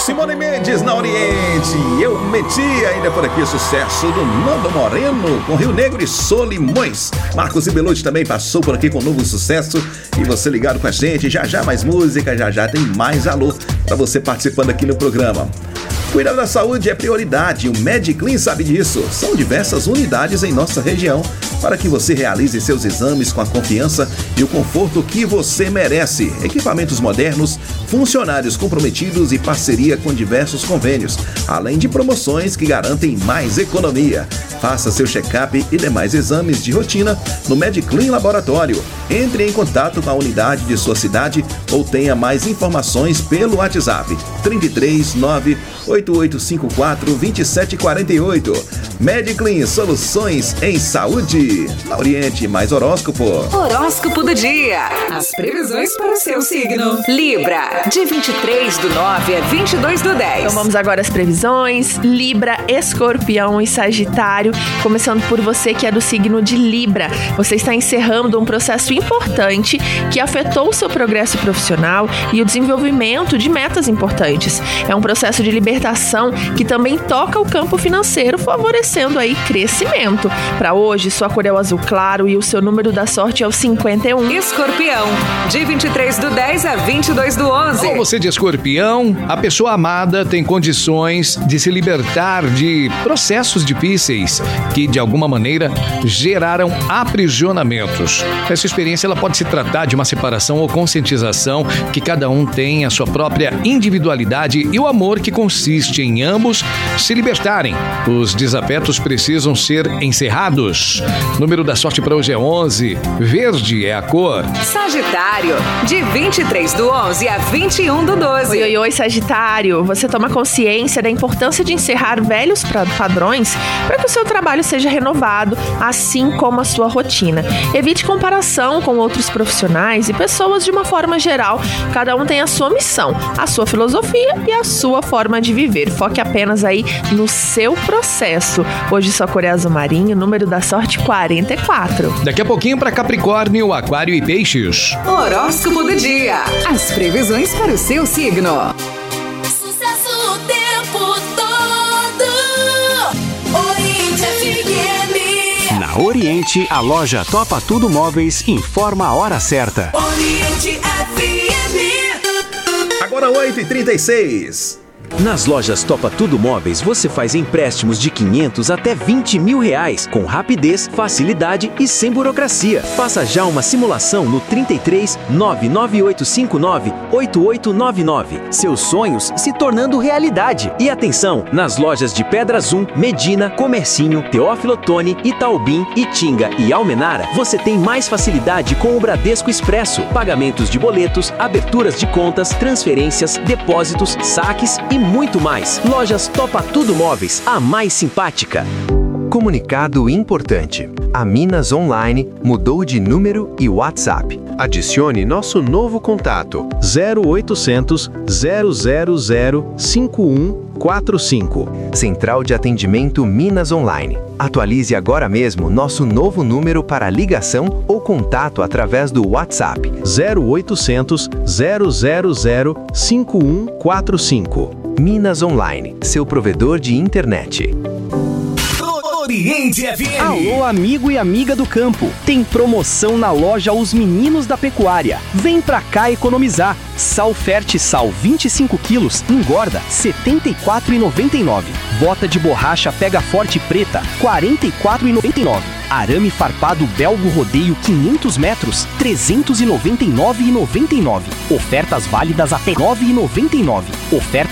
Simone Mendes na Oriente. Eu meti ainda por aqui sucesso do Nando Moreno com Rio Negro e Solimões. Marcos e Belucci também passou por aqui com novo sucesso. E você ligado com a gente, já mais música, já tem mais alô pra você participando aqui no programa. Cuidar da saúde é prioridade, o Mediclin sabe disso. São diversas unidades em nossa região para que você realize seus exames com a confiança e o conforto que você merece. Equipamentos modernos, funcionários comprometidos e parceria com diversos convênios, além de promoções que garantem mais economia. Faça seu check-up e demais exames de rotina no Mediclin Laboratório. Entre em contato com a unidade de sua cidade ou tenha mais informações pelo WhatsApp 33 98854 2748. Mediclin, soluções em saúde. Na Oriente, mais horóscopo. Horóscopo do dia. As previsões para o seu signo. Libra, de 23/9 a 22/10. Então vamos agora às previsões. Libra, Escorpião e Sagitário. Começando por você que é do signo de Libra. Você está encerrando um processo importante que afetou o seu progresso profissional e o desenvolvimento de metas importantes. É um processo de libertação que também toca o campo financeiro, favorecendo aí crescimento. Para hoje, sua cor é o azul claro e o seu número da sorte é o 51. Escorpião, de 23/10 a 22/11. Com você de Escorpião, a pessoa amada tem condições de se libertar de processos difíceis que, de alguma maneira, geraram aprisionamentos. Essa experiência ela pode se tratar de uma separação ou conscientização que cada um tem a sua própria individualidade e o amor que consiste em ambos se libertarem. Os desafetos precisam ser encerrados. O número da sorte para hoje é 11. Verde é a cor. Sagitário, de 23/11 a 21/12. Oi, Sagitário. Você toma consciência da importância de encerrar velhos padrões para que o seu trabalho seja renovado, assim como a sua rotina. Evite comparação com outros profissionais e pessoas de uma forma geral. Cada um tem a sua missão, a sua filosofia e a sua forma de viver. Foque apenas aí no seu processo. Hoje sua cor é azul marinho, número da sorte 44. Daqui a pouquinho para Capricórnio, Aquário e Peixes. Horóscopo do dia. As previsões para o seu signo. Sucesso o tempo todo. Oriente FM. Na Oriente, a loja Topa Tudo Móveis informa a hora certa. Oriente FM. Agora 8h36. Nas lojas Topa Tudo Móveis, você faz empréstimos de 500 até 20 mil reais, com rapidez, facilidade e sem burocracia. Faça já uma simulação no 33 99859 8899. Seus sonhos se tornando realidade. E atenção, nas lojas de Pedra Zoom, Medina, Comercinho, Teófilo Otoni, Itaubim, Itinga e Almenara, você tem mais facilidade com o Bradesco Expresso. Pagamentos de boletos, aberturas de contas, transferências, depósitos, saques e muito mais. Lojas Topa Tudo Móveis, a mais simpática. Comunicado importante. A Minas Online mudou de número e WhatsApp. Adicione nosso novo contato 0800 000 5145. Central de Atendimento Minas Online. Atualize agora mesmo nosso novo número para ligação ou contato através do WhatsApp 0800 000 5145. Minas Online, seu provedor de internet. Oriente FM. Alô, amigo e amiga do campo. Tem promoção na loja Os Meninos da Pecuária. Vem pra cá economizar. Sal Fertisal 25 quilos, engorda R$ 74,99. Bota de borracha Pega Forte preta, R$ 44,99. Arame farpado Belgo Rodeio 500 metros, R$ 399,99. Ofertas válidas até R$ 9,99. Oferta